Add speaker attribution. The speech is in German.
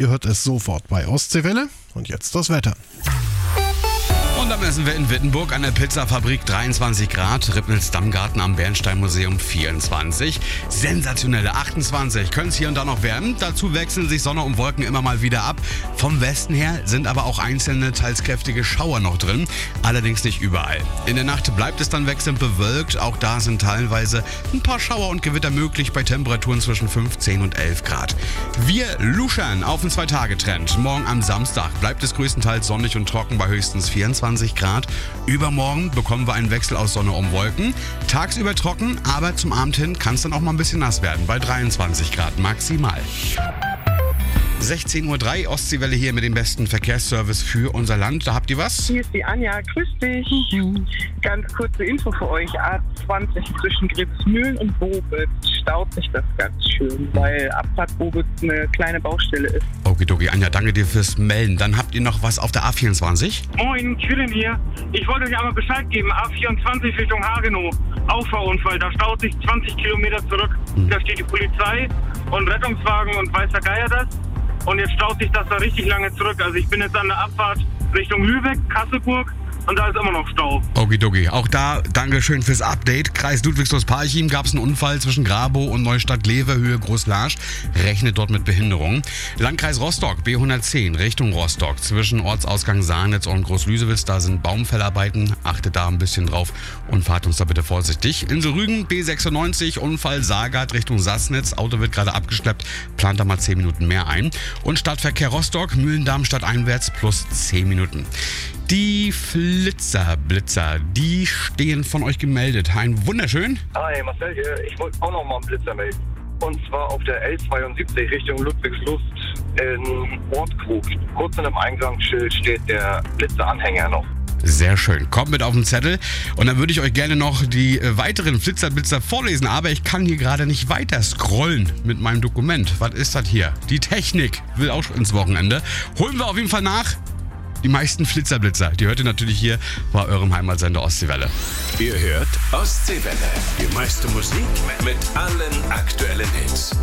Speaker 1: Ihr hört es sofort bei Ostseewelle. Und jetzt das Wetter.
Speaker 2: Und dann messen wir in Wittenburg an der Pizzafabrik 23 Grad, Rippnitz Dammgarten am Bernsteinmuseum 24, sensationelle 28, können es hier und da noch werden. Dazu wechseln sich Sonne und Wolken immer mal wieder ab. Vom Westen her sind aber auch einzelne, teils kräftige Schauer noch drin, allerdings nicht überall. In der Nacht bleibt es dann wechselnd bewölkt, auch da sind teilweise ein paar Schauer und Gewitter möglich bei Temperaturen zwischen 15 und 11 Grad. Wir luschern auf den 2-Tage-Trend. Morgen am Samstag bleibt es größtenteils sonnig und trocken bei höchstens 24 Grad. Übermorgen bekommen wir einen Wechsel aus Sonne und Wolken. Tagsüber trocken, aber zum Abend hin kann es dann auch mal ein bisschen nass werden, bei 23 Grad maximal. 16:03 Uhr, Ostseewelle hier mit dem besten Verkehrsservice für unser Land. Da habt ihr was?
Speaker 3: Hier ist die Anja, grüß dich. Ganz kurze Info für euch. A20 zwischen Gritzmühlen und Bobitz staut sich das ganz schön, weil Abfahrt Bobitz eine kleine Baustelle ist.
Speaker 2: Okidoki, Anja, danke dir fürs Melden. Dann habt ihr noch was auf der A24?
Speaker 4: Moin, Quillen hier. Ich wollte euch einmal Bescheid geben. A24 Richtung Hagenow. Auffahrunfall. Da staut sich 20 Kilometer zurück. Da steht die Polizei und Rettungswagen und weiß der Geier das. Und jetzt staut sich das da richtig lange zurück. Also ich bin jetzt an der Abfahrt Richtung Lübeck, Kasselburg und da ist immer noch Stau.
Speaker 2: Okidoki, auch da Dankeschön fürs Update. Kreis Ludwigshaus-Parchim gab es einen Unfall zwischen Grabow und Neustadt-Lewe, Höhe Großlarsch. Rechnet dort mit Behinderung. Landkreis Rostock, B110 Richtung Rostock. Zwischen Ortsausgang Sahnitz und Großlüsewitz, da sind Baumfellarbeiten. Achtet da ein bisschen drauf und fahrt uns da bitte vorsichtig. Insel Rügen, B96, Unfall Saargard Richtung Sassnitz. Auto wird gerade abgeschleppt, plant da mal 10 Minuten mehr ein. Und Stadtverkehr Rostock, Mühlen-Darmstadt einwärts plus 10 Minuten. Die Blitzer, die stehen von euch gemeldet. Ein wunderschön.
Speaker 5: Hi, Marcel hier. Ich wollte auch noch mal einen Blitzer melden. Und zwar auf der L72 Richtung Ludwigslust in Ortkrug. Kurz in dem Eingangsschild steht der Blitzeranhänger noch.
Speaker 2: Sehr schön. Kommt mit auf den Zettel. Und dann würde ich euch gerne noch die weiteren Blitzer vorlesen. Aber ich kann hier gerade nicht weiter scrollen mit meinem Dokument. Was ist das hier? Die Technik will auch ins Wochenende. Holen wir auf jeden Fall nach. Die meisten Blitzer, die hört ihr natürlich hier bei eurem Heimatsender Ostseewelle.
Speaker 6: Ihr hört Ostseewelle. Die meiste Musik mit allen aktuellen Hits.